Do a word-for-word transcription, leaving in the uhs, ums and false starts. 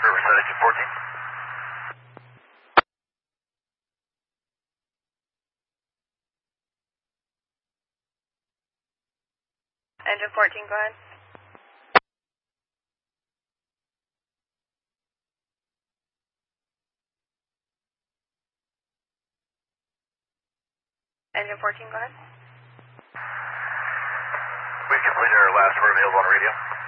Riverside engine fourteen. Engine fourteen, go ahead. Engine fourteen, go ahead. We've completed our last, we're available on radio.